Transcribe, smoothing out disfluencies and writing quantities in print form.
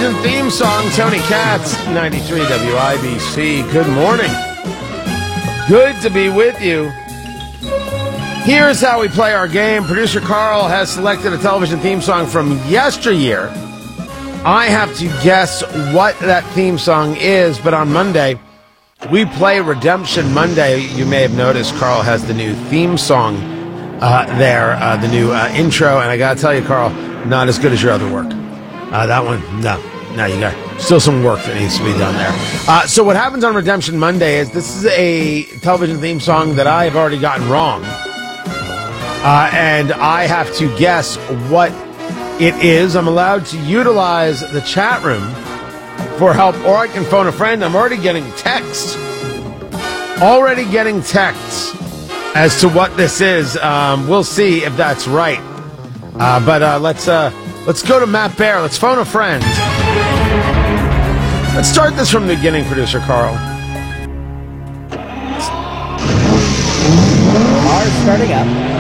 television theme song, Tony Katz, 93 WIBC. Good morning. Good to be with you. Here's how we play our game. Producer Carl has selected a television theme song from yesteryear. I have to guess what that theme song is, but on Monday, we play Redemption Monday. You may have noticed Carl has the new theme song there, the new intro, and I gotta tell you, Carl, not as good as your other work. That one, no, you got still some work that needs to be done there. So what happens on Redemption Monday is this is a television theme song that I have already gotten wrong, and I have to guess what it is. I'm allowed to utilize the chat room for help, or I can phone a friend. I'm already getting texts. As to what this is. We'll see if that's right. But let's go to Matt Bear. Let's phone a friend. Let's start this from the beginning, Producer Carl. Cars starting up.